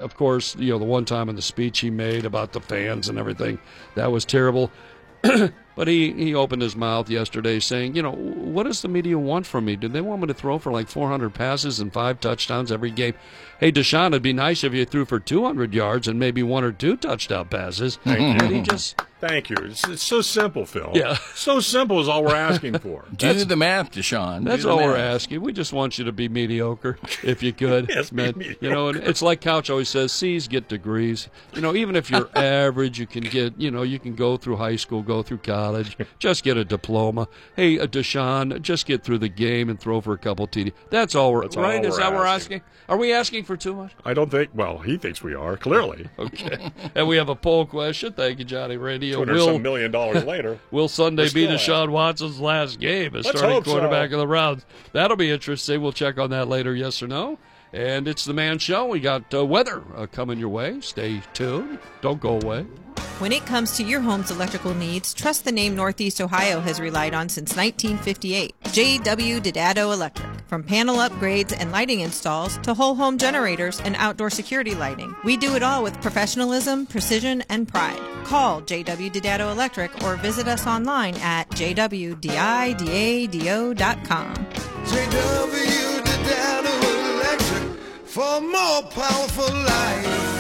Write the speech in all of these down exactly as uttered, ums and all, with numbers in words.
of course, you know, the one time in the speech he made about the fans and everything, that was terrible. But he, he opened his mouth yesterday saying, you know, what does the media want from me? Do they want me to throw for like four hundred passes and five touchdowns every game? Hey, Deshaun, it'd be nice if you threw for two hundred yards and maybe one or two touchdown passes. Thank But you. he just... Thank you. It's, it's so simple, Phil. Yeah. So simple is all we're asking for. Do the math, Deshaun. That's Do the all we're math. asking. We just want you to be mediocre, if you could. Yes, be man. mediocre. You know, and it's like Couch always says, C's get degrees. You know, even if you're average, you can get, you know, you can go through high school, go through college, just get a diploma. Hey, uh, Deshaun, just get through the game and throw for a couple T D. That's all we're, That's all right? Is we're that what we're asking. asking? Are we asking for too much? I don't think, well, he thinks we are, clearly. Okay. And we have a poll question. Thank you, Johnny Radio. two hundred Will, some million dollars later. will Sunday We're be still Deshaun Watson's last game as Let's starting hope so. quarterback of the Browns? That'll be interesting. We'll check on that later, yes or no. And it's the Man Show. We got uh, weather uh, coming your way. Stay tuned. Don't go away. When it comes to your home's electrical needs, trust the name Northeast Ohio has relied on since nineteen fifty-eight. J W Didado Electric. From panel upgrades and lighting installs to whole home generators and outdoor security lighting, we do it all with professionalism, precision, and pride. Call J W Didado Electric or visit us online at j w didado dot com. J W Didado Electric for more powerful life.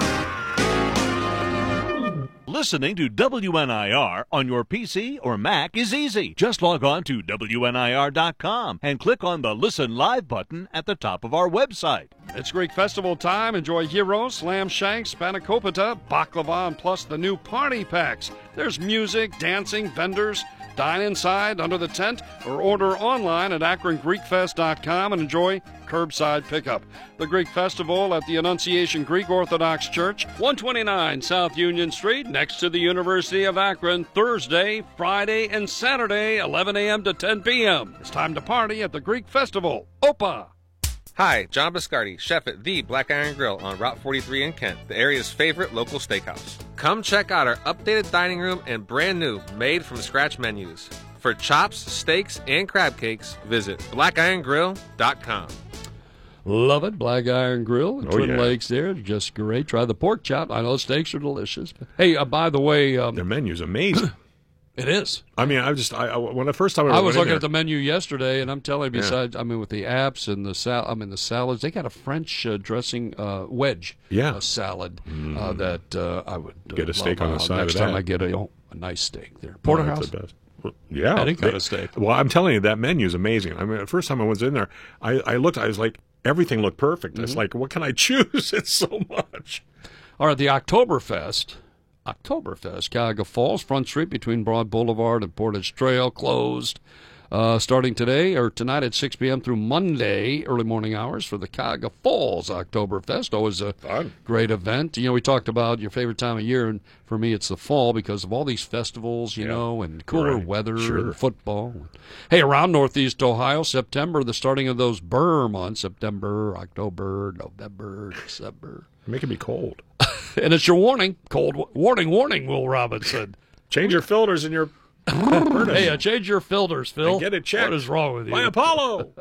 Listening to W N I R on your P C or Mac is easy. Just log on to W N I R dot com and click on the Listen Live button at the top of our website. It's Greek festival time. Enjoy gyros, slam shanks, spanakopita, baklava, and plus the new party packs. There's music, dancing, vendors. Dine inside, under the tent, or order online at akron greek fest dot com and enjoy curbside pickup. The Greek Festival at the Annunciation Greek Orthodox Church, one twenty-nine South Union Street, next to the University of Akron, Thursday, Friday, and Saturday, eleven a.m. to ten p.m. It's time to party at the Greek Festival. Opa! Hi, John Biscardi, chef at The Black Iron Grill on Route forty-three in Kent, the area's favorite local steakhouse. Come check out our updated dining room and brand new made-from-scratch menus. For chops, steaks, and crab cakes, visit black iron grill dot com. Love it. Black Iron Grill, Oh, Twin yeah. Lakes there. Just great. Try the pork chop. I know the steaks are delicious. Hey, uh, by the way, um, Their menu's amazing. it is. I mean, I just, I, I when the first time I, I went was in looking there, at the menu yesterday, and I'm telling you, Yeah. besides, I mean, with the apps and the sal, I mean, the salads, they got a French uh, dressing uh, wedge Yeah. uh, salad uh, that uh, I would uh, Get a steak love. on the Uh, side of Next time that. I get a, oh, a nice steak there. Oh, Porterhouse. that's the best. Well, Yeah, Any kind they- of steak. Well, I'm telling you, that menu is amazing. I mean, the first time I was in there, I, I looked, I was like, everything looked perfect. Mm-hmm. It's like, what can I choose? It's so much. All right, the Oktoberfest. Oktoberfest, Cuyahoga Falls, Front Street between Broad Boulevard and Portage Trail, closed. Uh, starting today or tonight at six p.m. through Monday, early morning hours for the Cuyahoga Falls Oktoberfest. Always a Fun. great event. You know, we talked about your favorite time of year, and for me it's the fall because of all these festivals, you Yeah. know, and cooler Right. weather Sure. and football. Hey, around Northeast Ohio, September, the starting of those burr months, September, October, November, December. Making me cold. And it's your warning. Cold wa- warning, warning, Will Robinson. Change your filters in your furnace. Hey, uh, change your filters, Phil. And get it checked. What is wrong with you? By Apollo.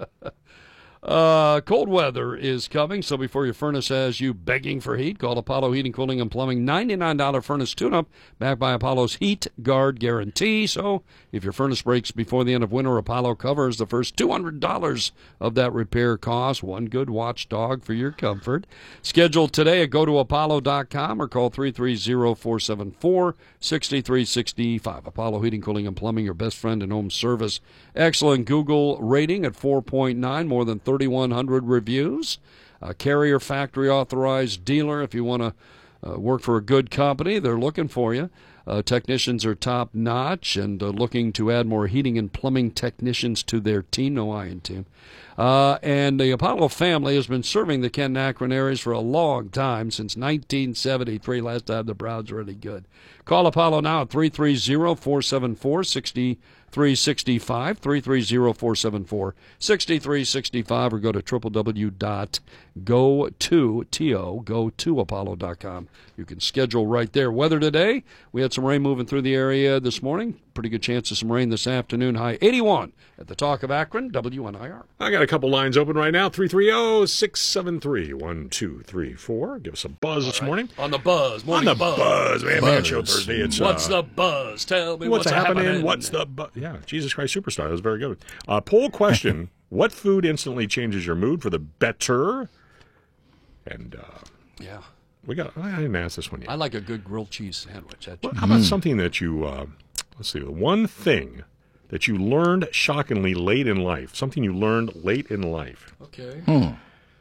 Uh, cold weather is coming, so before your furnace has you begging for heat, call Apollo Heating, Cooling, and Plumbing. ninety-nine dollars furnace tune-up backed by Apollo's Heat Guard Guarantee. So if your furnace breaks before the end of winter, Apollo covers the first two hundred dollars of that repair cost. One good watchdog for your comfort. Schedule today at go to apollo dot com or call three three zero, four seven four, six three six five. Apollo Heating, Cooling, and Plumbing, your best friend in home service. Excellent Google rating at four point nine, more than thirty-one hundred reviews. A Carrier factory authorized dealer. If you want to uh, work for a good company, they're looking for you. Uh, technicians are top notch and uh, looking to add more heating and plumbing technicians to their team. No iron team. Uh, and the Apollo family has been serving the Kent and Akron areas for a long time, since nineteen seventy-three, last time the Browns were any good. Call Apollo now at three three zero, four seven four, six three six five, three three zero, four seven four, six three six five, or go to w w w dot go to go to apollo dot com. You can schedule right there. Weather today, we had some rain moving through the area this morning. Pretty good chance of some rain this afternoon. High eighty-one at the Talk of Akron, W N I R. I got a couple lines open right now. three three zero, six seven three, one two three four. Give us a buzz this morning. On the buzz. Morning On the buzz. buzz. Man, Man Show Thursday. It's, what's uh, the buzz? Tell me what's, what's, happening? happening. What's the buzz? Yeah, Jesus Christ Superstar. That was very good. Uh, poll question. What food instantly changes your mood for the better? And uh, yeah, we got. I didn't ask this one yet. I like a good grilled cheese sandwich. That Well, how about something that you? Uh, let's see. One thing that you learned shockingly late in life. Something you learned late in life. Okay. Hmm.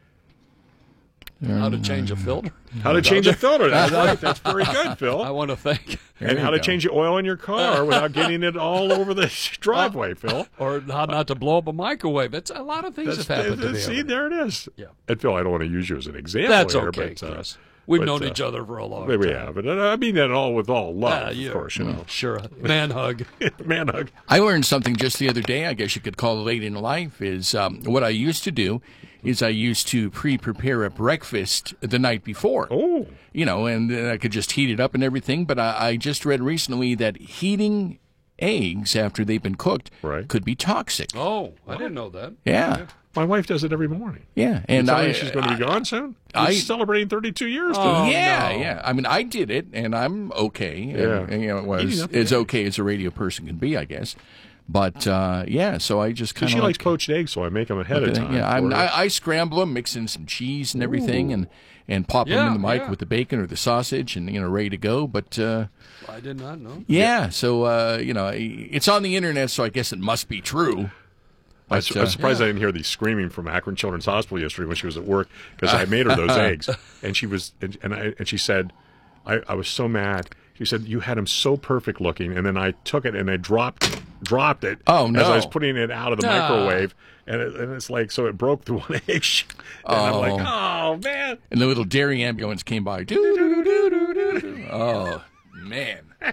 How to change a filter. How to change a filter. That's right. That's very good, Phil. I want to thank. And how to change the oil in your car without getting it all over the driveway, Phil. Or how not to blow up a microwave. It's a lot of things That's, have happened to me. see, there it is. Yeah. And Phil, I don't want to use you as an example That's here, okay, but, uh, Chris. We've but, known uh, each other for a long we time. We have. But uh, I mean that all with all love, Yeah, of course, you know. Sure. Man hug. Man hug. I learned something just the other day, I guess you could call it late in life, is um, what I used to do is I used to pre-prepare a breakfast the night before. Oh. You know, and then I could just heat it up and everything. But I, I just read recently that heating eggs after they've been cooked Right. could be toxic. Oh, I didn't know that. Yeah. My wife does it every morning. Yeah. And And I, she's going to be gone soon? I- She's celebrating thirty-two years Oh, today. yeah, no. yeah. I mean, I did it, and I'm okay. And, Yeah. and, you know, well, Eating as, up the as eggs. okay as a radio person can be, I guess. But uh, yeah, so I just kind She of likes poached eggs, so I make them ahead of time. Yeah, I'm, for her. I, I scramble them, mix in some cheese and everything, and and pop them Yeah, in the mic yeah. with the bacon or the sausage, and you know, ready to go. But uh, I did not know. yeah, so uh, you know, it's on the internet, so I guess it must be true. I But, was uh, surprised I didn't hear the screaming from Akron Children's Hospital yesterday when she was at work because I made her those eggs, and she was and, and I and she said, I, I was so mad. She said you had them so perfect looking, and then I took it and I dropped dropped it. Oh, As no. I was putting it out of the Ah. microwave, and it, and it's like so it broke through one egg, and I'm like, oh man. And the little dairy ambulance came by. Doo-doo-doo-doo-doo-doo. Oh man! And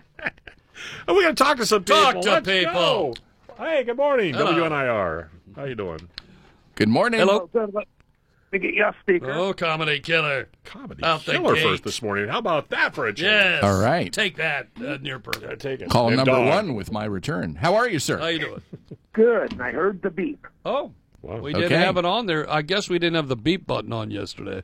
we got to talk to some people. Talk to Let's people. go. Hey, good morning, Hello. W N I R. How you doing? Good morning. Hello. Let me get you a speaker. Oh, comedy killer. Comedy Out the killer gate. first this morning. How about that for a change? Yes. All right. Take that, uh, near I perfect. take it. Call And number dog. one with my return. How are you, sir? How you doing? Good. And I heard the beep. Oh, Wow. we did Okay. have it on there. I guess we didn't have the beep button on yesterday.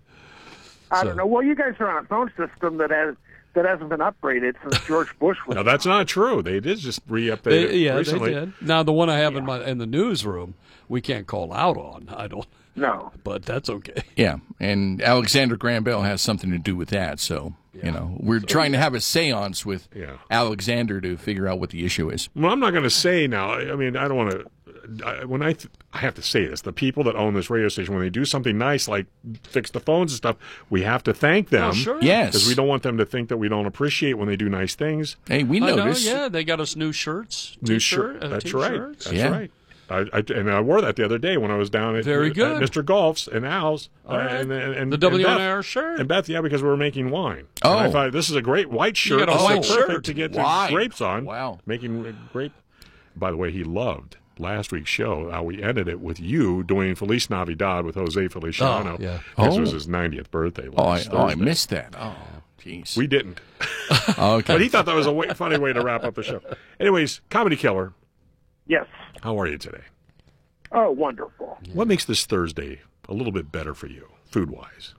I So- don't know. Well, you guys are on a phone system that has that hasn't been upgraded since George Bush was. No, that's not true. They did just re-update They, it yeah, recently. they did. Now the one I have in my in the newsroom, we can't call out on. I don't, No. but that's okay. Yeah, and Alexander Graham Bell has something to do with that. So you know, we're trying to have a séance with Yeah. Alexander to figure out what the issue is. Well, I'm not going to say now. I mean, I don't want to. I, when I, th- I have to say this: the people that own this radio station, when they do something nice like fix the phones and stuff, we have to thank them. Oh, sure. Yes, Because we don't want them to think that we don't appreciate when they do nice things. Hey, we I know, noticed. yeah, they got us new shirts, New t-shirt, shirt. uh, That's t-shirts. right. That's Yeah. right. I, I, and I wore that the other day when I was down at, Very at good. Mister Golf's and Al's. All uh, right. and, and, and, The and W N I R Beth- shirt. And Beth, yeah, because we were making wine. Oh. And I thought this is a great white shirt. got a This is white perfect shirt. to get Wine. the grapes on. Wow. Making grape. By the way, he loved last week's show. How we ended it with you doing Feliz Navidad with Jose Feliciano. Oh, yeah. This Oh. was his ninetieth birthday Oh, I, last oh, I Thursday. missed that. Oh, jeez. We didn't. Okay. But he thought that was a way, funny way to wrap up the show. Anyways, Comedy Killer, Yes. how are you today? Oh, wonderful. What makes this Thursday a little bit better for you, food-wise?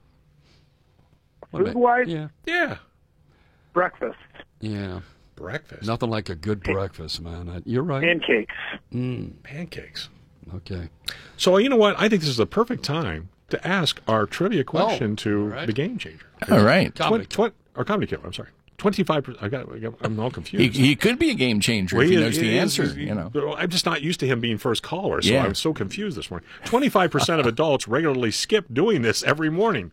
Food wise, Yeah, Yeah. breakfast, yeah. Breakfast. Nothing like a good breakfast, man. I, you're right. pancakes. Pancakes. Okay. So, you know what? I think this is the perfect time to ask our trivia question Oh, to all right. the Game Changer. All right. Comedy. Twen- twen- or Comedy Killer, I'm sorry. twenty-five percent. I got, I got, I'm all He, confused. he could be a game changer Well, if he he- knows he the is- answer. he's- You know. I'm just not used to him being first caller, so Yeah. I'm so confused this morning. twenty-five percent of adults regularly skip doing this every morning.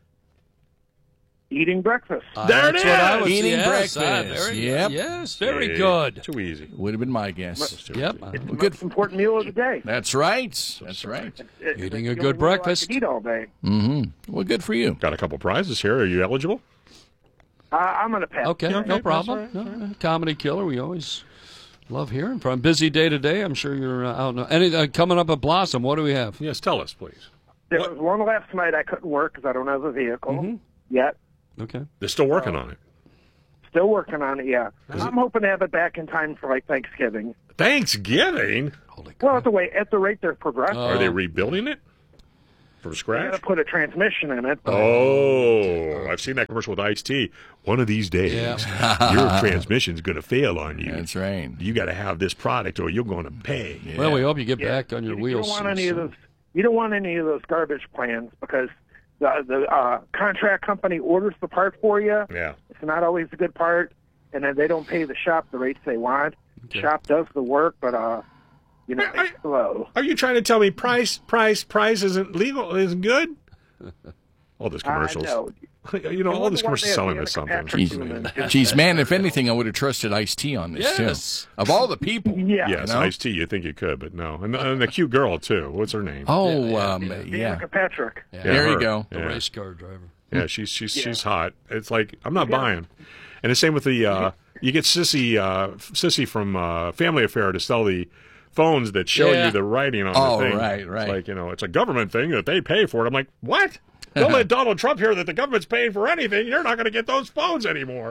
Eating breakfast. There it That's what I is! was Eating yes, ah, breakfast. very, Yep. Yes, very Hey, good. Too easy. Would have been my guess. Too Yep. easy. uh, It's the good. most important meal of the day. That's right. That's right. It- Eating it's a the good only meal I breakfast. could eat all day. Mm-hmm. Well, good for you. Got a couple prizes here. Are you eligible? Uh, I'm gonna pass. Okay, Yeah, okay, no that's problem. all right, No, that's all no, Comedy Killer, we always love hearing from. Busy day today. I'm sure you're uh, out. now. Any uh, coming up at Blossom? What do we have? Yes, tell us, please. There was one last night I couldn't work because I don't have a vehicle Mm-hmm. yet. Okay. They're still working on it. Still working on it, yeah. I'm hoping to have it back in time for like Thanksgiving. Thanksgiving? Holy crap. Well, at the way at the rate they're progressing, Are they rebuilding it from they're scratch? going to put a transmission in it. But Oh, I've seen that commercial with Ice-T. One of these days, your transmission's going to fail on you. That's right. You got to have this product or you're going to pay. Well, we hope you get Yeah, back on your you, wheels. You don't want soon, any of soon. those. You don't want any of those garbage plans because the the uh, contract company orders the part for you. Yeah. It's not always a good part, and then they don't pay the shop the rates they want. Okay. Shop does the work, but uh, you know, I- it's slow. Are you trying to tell me price, price, price isn't legal, isn't good? All those commercials. I know. You know, all these commercials selling us something. Jeez, Jeez, man, if anything, I would have trusted Ice-T on this, Yes. too. Of all the people. Yeah. Yes, You know? Ice-T, you think you could, but no. And, and the cute girl, too. What's her name? Oh, Yeah, yeah, um, yeah. yeah. Danica Patrick. Yeah. There you her. go. The Yeah. race car driver. Yeah, she's she's she's hot. It's like I'm not buying. And the same with the uh, you get Sissy uh, Sissy from uh, Family Affair to sell the phones that show Yeah. you the writing on Oh, the thing. right, right. It's like, you know, it's a government thing that they pay for it. I'm like, what? Don't let Donald Trump hear that the government's paying for anything. You're not going to get those phones anymore.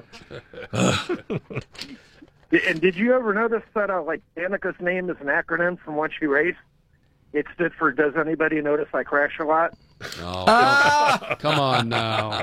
And did you ever notice that uh, like Danica's name is an acronym from what she raced? It stood for Does Anybody Notice I Crash a Lot? Oh, come, come on now.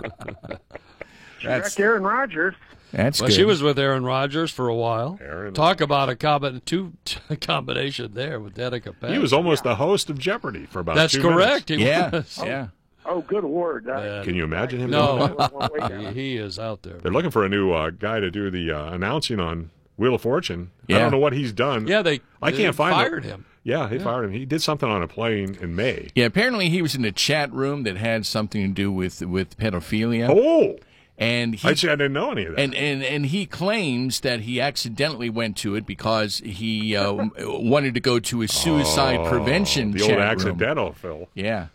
She That's- wrecked Aaron Rodgers. That's Well, good. she was with Aaron Rodgers for a while. Aaron- Talk about a combi- two combination there with Danica Patrick. He was almost the host of Jeopardy for about That's two correct. minutes. He Yeah, was. yeah. Oh, good lord. Uh, Can you imagine him? doing No. that? he, he is out there. They're looking for a new uh, guy to do the uh, announcing on Wheel of Fortune. I Yeah. don't know what he's done. Yeah, they. I they can't find fired it. him. Yeah, they fired him. He did something on a plane in May. Yeah, apparently he was in a chat room that had something to do with, with pedophilia. Oh, And he I see. I didn't know any of that. And, and and he claims that he accidentally went to it because he uh, wanted to go to a suicide Oh, prevention the chat old room. accidental, Phil. Yeah,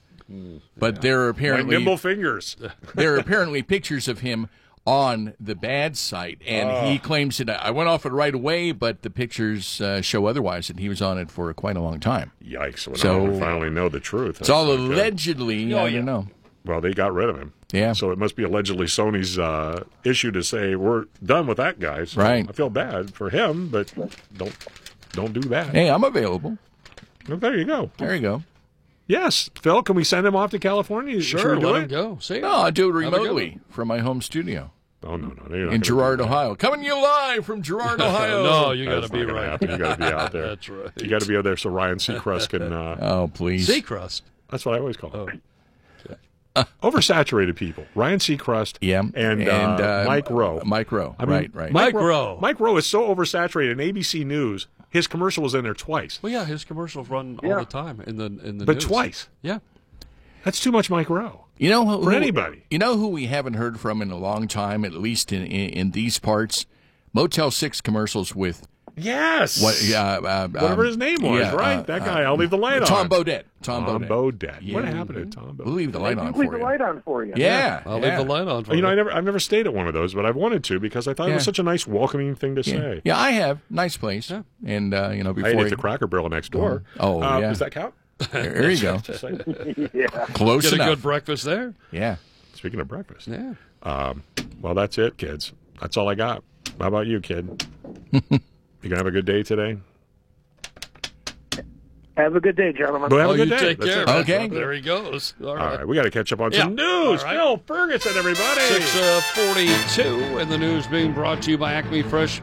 but there are My apparently nimble fingers. there are apparently pictures of him on the bad site, and he claims that I went off it right away, but the pictures uh, show otherwise. That he was on it for quite a long time. Yikes! When So- I finally know the truth. It's all That's not good. allegedly. I don't know. Well, they got rid of him. Yeah. So it must be allegedly Sony's uh, issue to say we're done with that guy. So Right. I feel bad for him, but don't don't do that. Hey, I'm available. Well, there you go. There you go. Yes, Phil. Can we send him off to California? Should Sure, we do let it? him go. See, No, I do it Have a good remotely one. from my home studio Oh no, no, you're not in gonna Girard, do that. Ohio. Coming to you live from Girard, Ohio. no, you got to That's be not gonna right. happen. You got to be out there. That's right. You got to be out there so Ryan Seacrest can. Uh, Oh, please. Seacrest. that's what I always call it. Oh. Oversaturated people. Ryan Seacrest. Yeah. And, uh, Mike Rowe. Mike Rowe. I mean, right, right. Mike Rowe. Mike Rowe is so oversaturated in A B C News. His commercial was in there twice, Well, yeah, his commercials run all Yeah. the time in the in the but news. twice. Yeah. That's too much, Mike Rowe. You know who, For who- anybody. You know who we haven't heard from in a long time, at least in in, in these parts? Motel Six commercials with Yes. what? Uh, uh, Whatever um, his name was, yeah, right? uh, that uh, guy. I'll leave the light Tom on. Bodett. Tom, Tom Bodett. Bodett. What Yeah. happened to Tom We'll Bodett? leave the light You on leave for the you. light on for you. Yeah, I'll yeah. leave the light on for You know, you. I never, I've never stayed at one of those, but I've wanted to because I thought it was Yeah. such a nice, welcoming thing to Yeah. say. Yeah, I have. Nice place. And, uh, you know, I before ate at you- the Cracker Barrel next door. Oh, uh, yeah. Does that count? there you go. Just saying. Close Get a enough. good breakfast there. yeah. Speaking of breakfast. Yeah. Um, well, that's it, kids. That's all I got. How about you, kid? You gonna have a good day today? Have a good day, gentlemen. Go have oh, a good you day. take That's care. it. man. Okay. There he goes. All All right. right, we got to catch up on Yeah. some news. All right. Phil Ferguson, everybody. six forty-two, and the news being brought to you by Acme Fresh.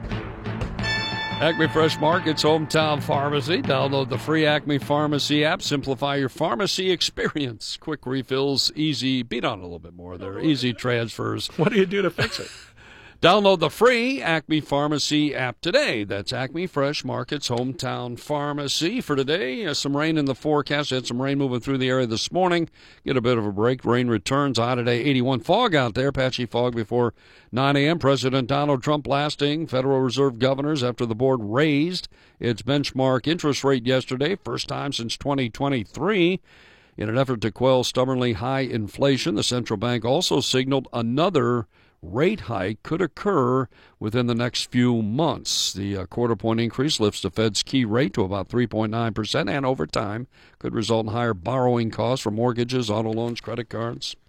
Acme Fresh Market's hometown pharmacy. Download the free Acme Pharmacy app. Simplify your pharmacy experience. Quick refills, easy. Beat on it a little bit more there. Easy transfers. What do you do to fix it? Download the free Acme Pharmacy app today. That's Acme Fresh Market's hometown pharmacy. For today, uh, some rain in the forecast. Had some rain moving through the area this morning. Get a bit of a break. Rain returns. High today, eighty-one. Fog out there. Patchy fog before nine a.m. President Donald Trump blasting Federal Reserve governors after the board raised its benchmark interest rate yesterday. First time since twenty twenty-three. In an effort to quell stubbornly high inflation, the central bank also signaled another rate hike could occur within the next few months. The uh, quarter point increase lifts the Fed's key rate to about three point nine percent, and over time could result in higher borrowing costs for mortgages, auto loans, credit cards.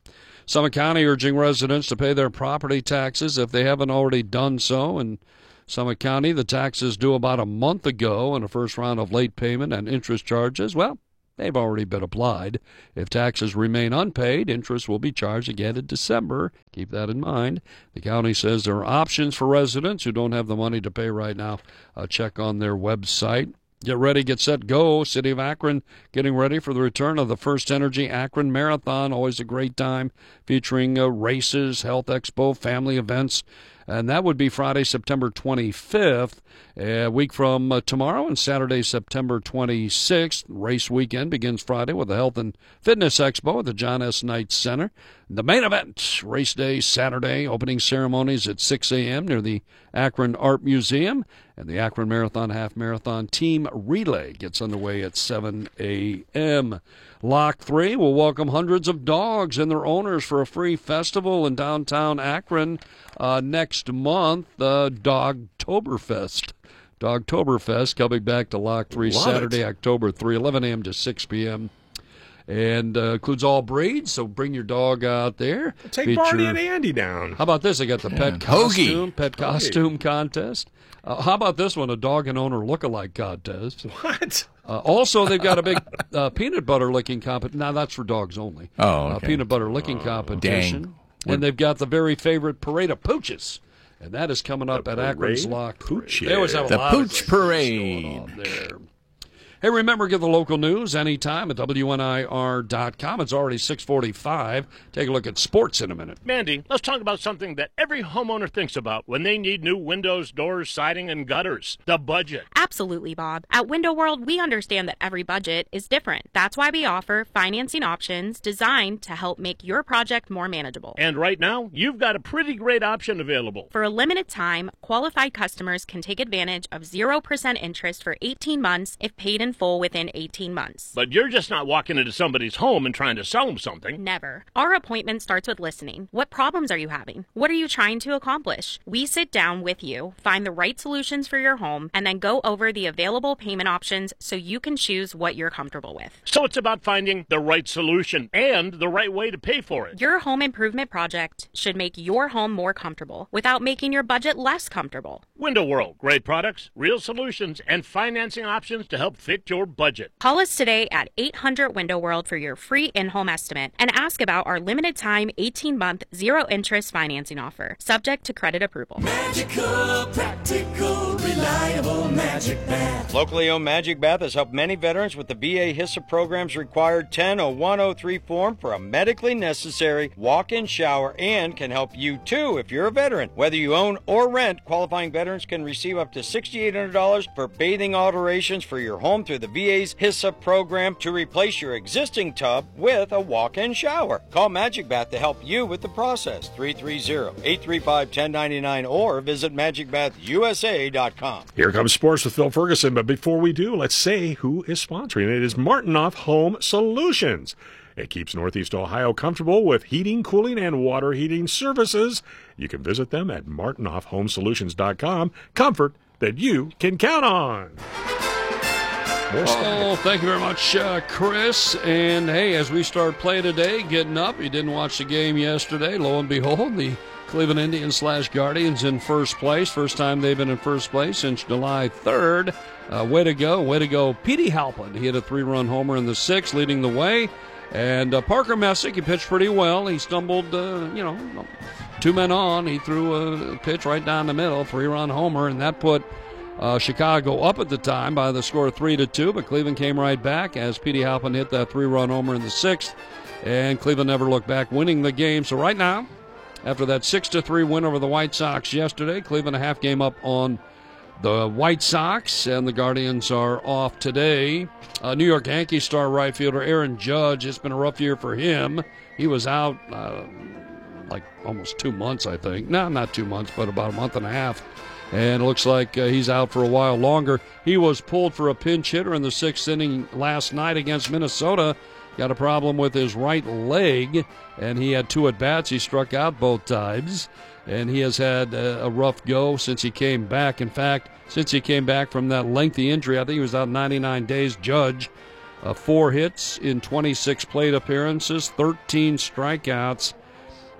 Summit County urging residents to pay their property taxes if they haven't already done so. In Summit County, the taxes due about a month ago and a first round of late payment and interest charges, well, they've already been applied. If taxes remain unpaid, interest will be charged again in December. Keep that in mind. The county says there are options for residents who don't have the money to pay right now. Uh, check on their website. Get ready, get set, go. City of Akron getting ready for the return of the First Energy Akron Marathon. Always a great time featuring uh, races, health expo, family events. And that would be Friday, September twenty-fifth, a week from uh, tomorrow, and Saturday, September twenty-sixth. Race weekend begins Friday with the Health and Fitness Expo at the John S. Knight Center. The main event, race day Saturday, opening ceremonies at six a.m. near the Akron Art Museum, and the Akron Marathon Half Marathon Team Relay gets underway at seven a.m. Lock three will welcome hundreds of dogs and their owners for a free festival in downtown Akron uh, next month, uh, Dogtoberfest. Dogtoberfest coming back to Lock three Love Saturday, it. October third, eleven a.m. to six p.m. And uh, includes all breeds, so bring your dog out there. Take Feature- Barney and Andy down. How about this? I got the pet Hoagie. costume, pet costume contest. Uh, how about this one? A dog and owner look-alike contest. What? Uh, also, they've got a big uh, peanut butter licking competition. Now, that's for dogs only. Oh, Uh, okay. peanut butter licking competition. dang. And they've got the very favorite Parade of Pooches. And that is coming up at Akron's Parade Lock. Pooch, They always have a The lot of Pooch great things Parade. going on there. Hey, remember, get the local news anytime at W N I R dot com. It's already six forty-five. Take a look at sports in a minute. Mandy, let's talk about something that every homeowner thinks about when they need new windows, doors, siding, and gutters. The budget. Absolutely, Bob. At Window World, we understand that every budget is different. That's why we offer financing options designed to help make your project more manageable. And right now, you've got a pretty great option available. For a limited time, qualified customers can take advantage of zero percent interest for eighteen months if paid in full within eighteen months. But you're just not walking into somebody's home and trying to sell them something. Never. Our appointment starts with listening. What problems are you having? What are you trying to accomplish? We sit down with you, find the right solutions for your home, and then go over the available payment options so you can choose what you're comfortable with. So it's about finding the right solution and the right way to pay for it. Your home improvement project should make your home more comfortable without making your budget less comfortable. Window World. Great products, real solutions, and financing options to help fit your budget. Call us today at eight hundred Window World for your free in-home estimate and ask about our limited time eighteen month zero interest financing offer, subject to credit approval. Magical, practical, reliable Magic Bath. Locally owned Magic Bath has helped many veterans with the V A HISA program's required ten oh one oh three form for a medically necessary walk-in shower, and can help you too if you're a veteran. Whether you own or rent, qualifying veterans can receive up to six thousand eight hundred dollars for bathing alterations for your home through the V A's HISA program to replace your existing tub with a walk-in shower. Call Magic Bath to help you with the process. three three zero, eight three five, one zero nine nine or visit magic bath u s a dot com. Here comes sports with Phil Ferguson, but before we do, let's say who is sponsoring it. It is Martinoff Home Solutions. It keeps Northeast Ohio comfortable with heating, cooling, and water heating services. You can visit them at martinoff home solutions dot com. Comfort that you can count on. More Oh, thank you very much, uh, Chris. And hey, as we start play today, getting up, you didn't watch the game yesterday. Lo and behold, the Cleveland Indians slash Guardians in first place. First time they've been in first place since July third. Uh, way to go, way to go. Petey Halpin, he hit a three-run homer in the sixth, leading the way. And uh, Parker Messick, he pitched pretty well. He stumbled, uh, you know, two men on. He threw a pitch right down the middle, three-run homer, and that put uh, Chicago up at the time by the score three to two. But Cleveland came right back as Petey Halpin hit that three-run homer in the sixth, and Cleveland never looked back, winning the game. So right now, after that six to three win over the White Sox yesterday, Cleveland a half game up on the White Sox, and the Guardians are off today. Uh, New York Yankees star right fielder Aaron Judge, it's been a rough year for him. He was out uh, like almost two months, I think. No, not two months, but about a month and a half. And it looks like uh, he's out for a while longer. He was pulled for a pinch hitter in the sixth inning last night against Minnesota. Got a problem with his right leg, and he had two at-bats. He struck out both times, and he has had a, a rough go since he came back. In fact, since he came back from that lengthy injury, I think he was out ninety-nine days. Judge, uh, four hits in twenty-six plate appearances, thirteen strikeouts,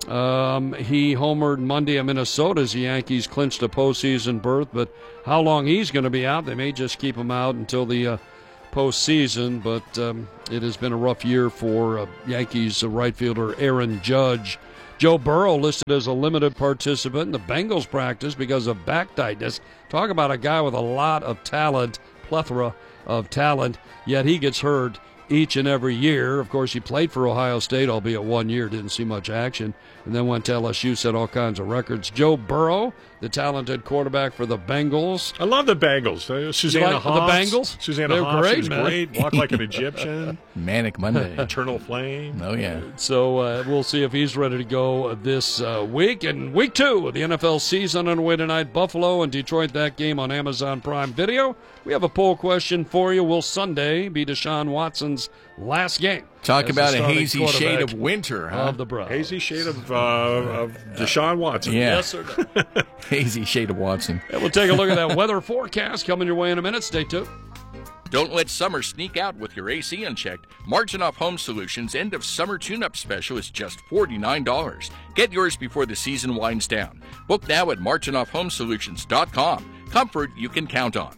Um, he homered Monday at Minnesota as the Yankees clinched a postseason berth, but how long he's going to be out, they may just keep him out until the uh, postseason. But um, it has been a rough year for uh, Yankees right fielder Aaron Judge. Joe Burrow listed as a limited participant in the Bengals practice because of back tightness. Talk about a guy with a lot of talent, plethora of talent, yet he gets hurt each and every year. Of course, he played for Ohio State, albeit one year, didn't see much action, and then went to L S U, set all kinds of records. Joe Burrow, the talented quarterback for the Bengals. I love the Bengals. Uh, Susanna like Hoffs. The Bengals? Susanna They're Hoffs great, was man. great. Walked like an Egyptian. Manic Monday. Eternal flame. Oh, yeah. So uh, we'll see if he's ready to go this uh, week. And week two of the N F L season underway tonight. Buffalo and Detroit, that game on Amazon Prime Video. We have a poll question for you. Will Sunday be Deshaun Watson's last game? Talk as about the a starting hazy shade quarterback of winter, huh? Of the Browns. Hazy shade of, uh, of Deshaun Watson. Yeah. Yes, sir. Hazy shade of Watson. And we'll take a look at that weather forecast coming your way in a minute. Stay tuned. Don't let summer sneak out with your A C unchecked. Marginoff Home Solutions end of summer tune-up special is just forty-nine dollars. Get yours before the season winds down. Book now at marginoff home solutions dot com. Comfort you can count on.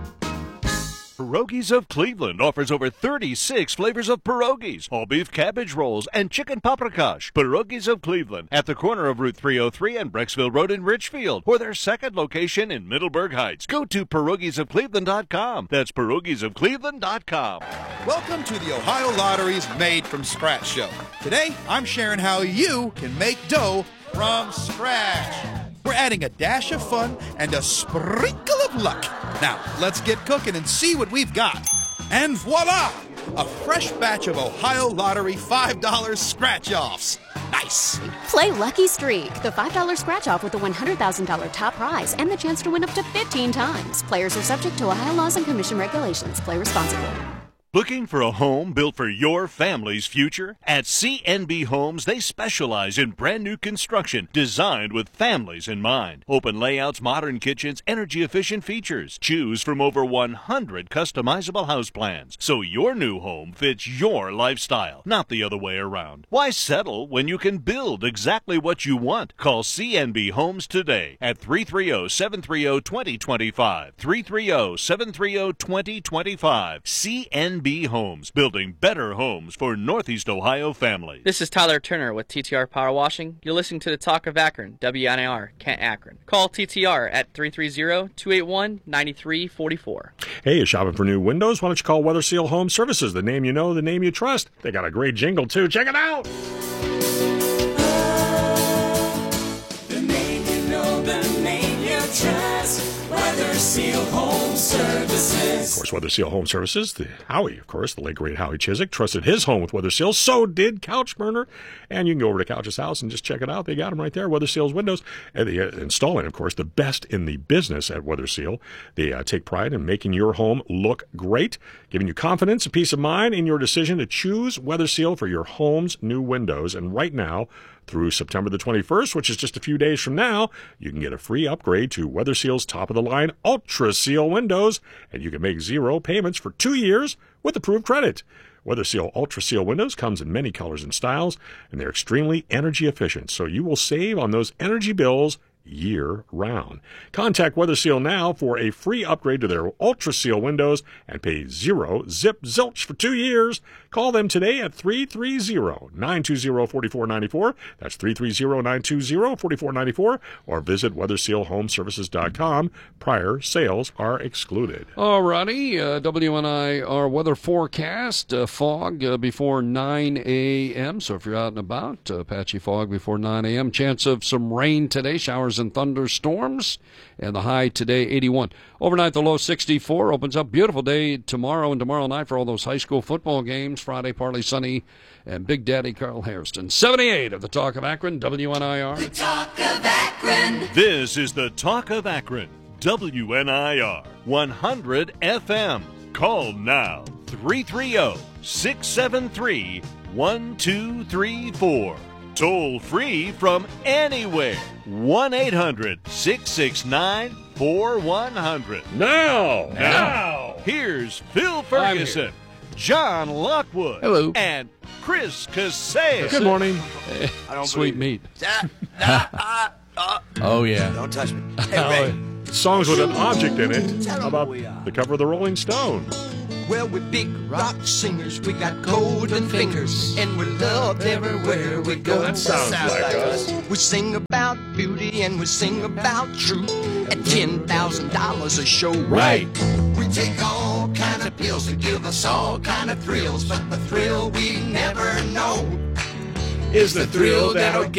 Pierogies of Cleveland offers over thirty-six flavors of pierogies, all beef cabbage rolls, and chicken paprikash. Pierogies of Cleveland at the corner of Route three oh three and Brecksville Road in Richfield, or their second location in Middleburg Heights. Go to pierogies of cleveland dot com. That's pierogies of cleveland dot com. Welcome to the Ohio Lottery's Made from Scratch show. Today, I'm sharing how you can make dough from scratch. We're adding a dash of fun and a sprinkle of luck. Now, let's get cooking and see what we've got. And voila! A fresh batch of Ohio Lottery five dollar scratch-offs. Nice! Play Lucky Streak, the five dollar scratch-off with a one hundred thousand dollars top prize and the chance to win up to fifteen times. Players are subject to Ohio laws and commission regulations. Play responsibly. Looking for a home built for your family's future? At C N B Homes, they specialize in brand new construction designed with families in mind. Open layouts, modern kitchens, energy-efficient features. Choose from over one hundred customizable house plans, so your new home fits your lifestyle, not the other way around. Why settle when you can build exactly what you want? Call C N B Homes today at three three zero, seven three zero, two zero two five. three three zero, seven three zero, two zero two five. C N B Homes, building better homes for Northeast Ohio families. This is Tyler Turner with T T R Power Washing. You're listening to the Talk of Akron, W N I R, Kent, Akron. Call T T R at three three zero, two eight one, nine three four four. Hey, you shopping for new windows? Why don't you call Weather Seal Home Services? The name you know, the name you trust. They got a great jingle, too. Check it out. The name you know, the name you trust. Weather Seal Home Services. Of course, Weather Seal Home Services, the Howie, of course, the late great Howie Chiswick, trusted his home with Weather Seal. So did Couch Burner. And you can go over to Couch's house and just check it out. They got them right there, Weather Seal's windows. And they uh, installing, of course, the best in the business at Weather Seal. They uh, take pride in making your home look great, giving you confidence and peace of mind in your decision to choose Weather Seal for your home's new windows. And right now, through September the twenty-first, which is just a few days from now, you can get a free upgrade to Weather Seal's top-of-the-line Ultra Seal windows, and you can make zero payments for two years with approved credit. Weather Seal Ultra Seal windows comes in many colors and styles, and they're extremely energy efficient, so you will save on those energy bills year-round. Contact Weather Seal now for a free upgrade to their Ultra Seal windows and pay zero zip zilch for two years. Call them today at three three zero, nine two zero, four four nine four. That's three three zero, nine two zero, four four nine four, or visit weather seal home services dot com. Prior sales are excluded. All righty, uh, W N I R weather forecast, uh, fog uh, before nine a.m., so if you're out and about, uh, patchy fog before nine a.m., chance of some rain today, showers and thunderstorms, and the high today eighty-one. Overnight the low sixty-four, opens up beautiful day tomorrow and tomorrow night for all those high school football games. Friday partly sunny, and Big Daddy Carl Hairston. seventy-eight of the Talk of Akron, W N I R. The Talk of Akron. This is the Talk of Akron, W N I R, one hundred F M. Call now, three three zero, six seven three, one two three four. Toll free from anywhere. one eight hundred, six six nine, four one zero zero. Now! Now! Here's Phil Ferguson, John Lockwood, Hello, and Chris Casale. Good morning. Sweet meat. Oh, yeah. Don't touch me. Hey, Ray. Songs with an object in it. How about the cover of the Rolling Stone? Well, we're big rock singers. We got golden fingers, and we're loved everywhere we go. That sounds like us. We sing about beauty and we sing about truth at ten thousand dollars a show. Right. We take all kind of pills to give us all kind of thrills, but the thrill we never know Is the thrill that'll